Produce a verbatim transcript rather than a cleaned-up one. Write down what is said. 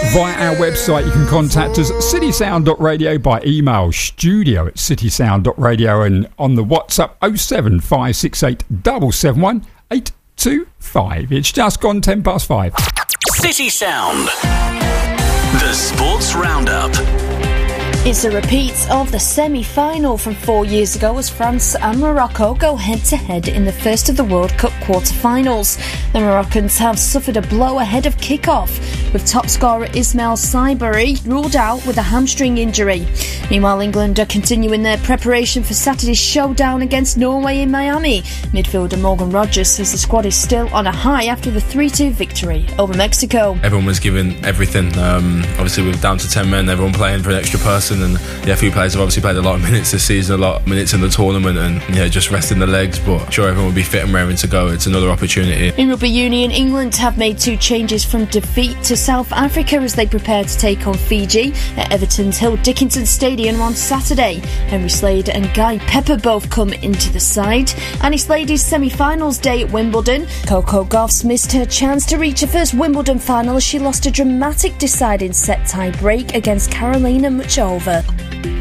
via our website. You can contact us at city sound dot radio, by email studio at city sound dot radio, and on the WhatsApp oh seven five six eight seven seven one eight two five. It's just gone ten past five. City Sound, the Sports Roundup. It's a repeat of the semi-final from four years ago as France and Morocco go head-to-head in the first of the World Cup quarter-finals. The Moroccans have suffered a blow ahead of kick-off, with top scorer Ismail Saibari ruled out with a hamstring injury. Meanwhile, England are continuing their preparation for Saturday's showdown against Norway in Miami. Midfielder Morgan Rogers says the squad is still on a high after the three two victory over Mexico. Everyone was giving everything. Um, obviously, we were down to ten men, everyone playing for an extra person. And yeah, a few players have obviously played a lot of minutes this season, a lot of minutes in the tournament, and yeah, just resting the legs, but I'm sure everyone will be fit and raring to go. It's another opportunity. In rugby union, England have made two changes from defeat to South Africa as they prepare to take on Fiji at Everton's Hill Dickinson Stadium on Saturday. Henry Slade and Guy Pepper both come into the side. Annie Slade's semi-finals day at Wimbledon. Coco Gauff's missed her chance to reach her first Wimbledon final as she lost a dramatic deciding set tie break against Karolina Muchova.